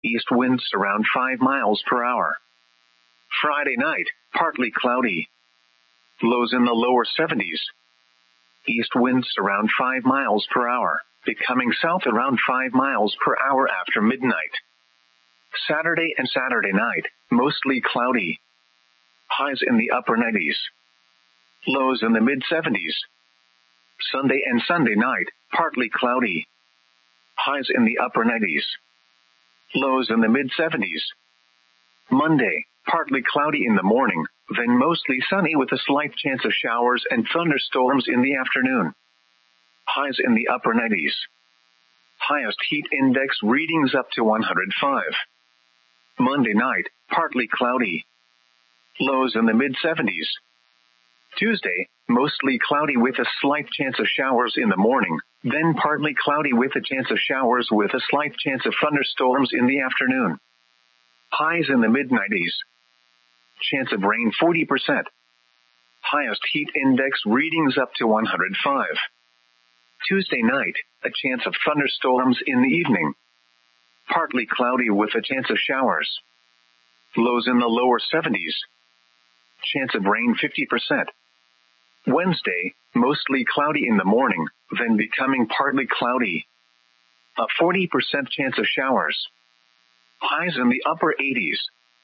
east winds around 5 miles per hour. Friday night, partly cloudy. Lows in the lower 70s. East winds around 5 miles per hour, becoming south around 5 miles per hour after midnight. Saturday and Saturday night, mostly cloudy. Highs in the upper 90s. Lows in the mid-70s. Sunday and Sunday night, partly cloudy. Highs in the upper 90s. Lows in the mid-70s. Monday, partly cloudy in the morning, then mostly sunny with a slight chance of showers and thunderstorms in the afternoon. Highs in the upper 90s. Highest heat index readings up to 105. Monday night, partly cloudy. Lows in the mid-70s. Tuesday, mostly cloudy with a slight chance of showers in the morning, then partly cloudy with a chance of showers with a slight chance of thunderstorms in the afternoon. Highs in the mid-90s. Chance of rain 40%. Highest heat index readings up to 105. Tuesday night, a chance of thunderstorms in the evening. Partly cloudy with a chance of showers. Lows in the lower 70s. Chance of rain 50%. Wednesday, mostly cloudy in the morning, then becoming partly cloudy. A 40% chance of showers. Highs in the upper 80s.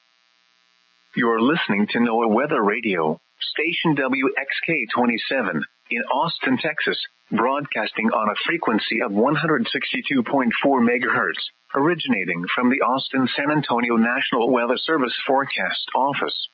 You're listening to NOAA Weather Radio, station WXK-27, in Austin, Texas, broadcasting on a frequency of 162.4 megahertz, originating from the Austin-San Antonio National Weather Service Forecast Office.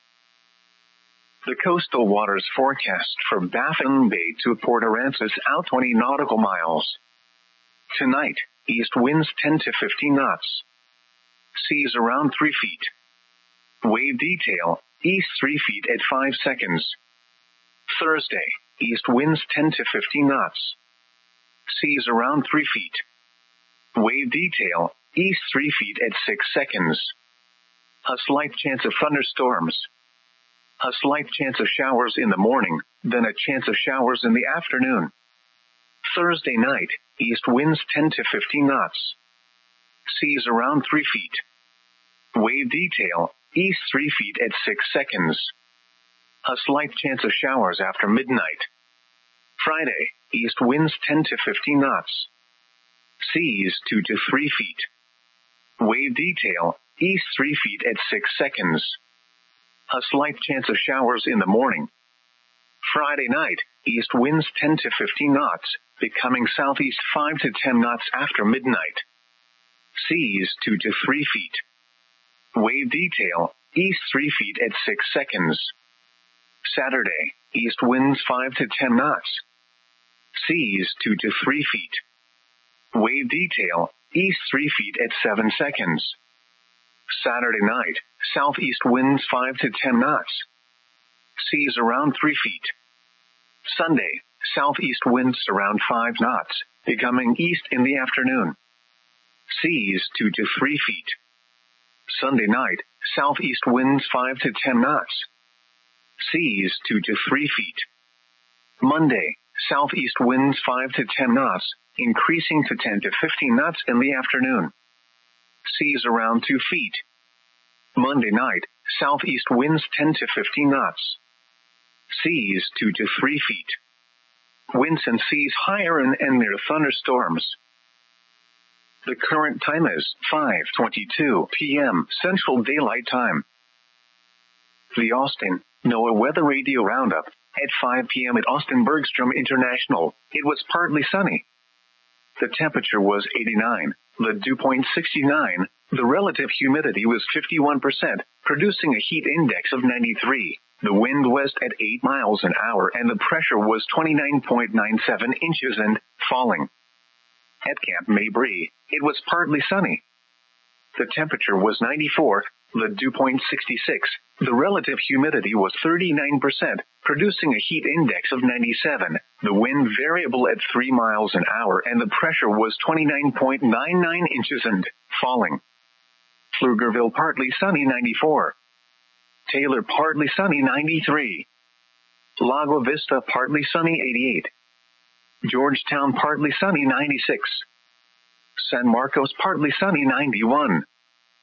The coastal waters forecast for Baffin Bay to Port Aransas out 20 nautical miles. Tonight, east winds 10 to 15 knots. Seas around 3 feet. Wave detail, east 3 feet at 5 seconds. Thursday, east winds 10 to 15 knots. Seas around 3 feet. Wave detail, east 3 feet at 6 seconds. A slight chance of thunderstorms. A slight chance of showers in the morning, then a chance of showers in the afternoon. Thursday night, east winds 10 to 15 knots. Seas around 3 feet. Wave detail, east 3 feet at 6 seconds. A slight chance of showers after midnight. Friday, east winds 10 to 15 knots. Seas 2 to 3 feet. Wave detail, east 3 feet at 6 seconds. A slight chance of showers in the morning. Friday night, east winds 10 to 15 knots, becoming southeast 5 to 10 knots after midnight. Seas 2 to 3 feet. Wave detail, east 3 feet at 6 seconds. Saturday, east winds 5 to 10 knots. Seas 2 to 3 feet. Wave detail, east 3 feet at 7 seconds. Saturday night, southeast winds 5 to 10 knots. Seas around 3 feet. Sunday, southeast winds around 5 knots, becoming east in the afternoon. Seas 2 to 3 feet. Sunday night, southeast winds 5 to 10 knots. Seas 2 to 3 feet. Monday, southeast winds 5 to 10 knots, increasing to 10 to 15 knots in the afternoon. Seas around 2 feet. Monday night, southeast winds 10 to 15 knots. Seas 2 to 3 feet. Winds and seas higher and near thunderstorms. The current time is 5:22 p.m. Central Daylight Time. The Austin NOAA Weather Radio Roundup. At 5 p.m. at Austin Bergstrom International, it was partly sunny. The temperature was 89, the dew point 69, the relative humidity was 51%, producing a heat index of 93. The wind west at 8 miles an hour and the pressure was 29.97 inches and falling. At Camp Mabry, it was partly sunny. The temperature was 94, the dew point 66, the relative humidity was 39%, producing a heat index of 97. The wind variable at 3 miles an hour and the pressure was 29.99 inches and falling. Pflugerville partly sunny 94. Taylor partly sunny 93. Lago Vista partly sunny 88. Georgetown partly sunny 96. San Marcos partly sunny 91.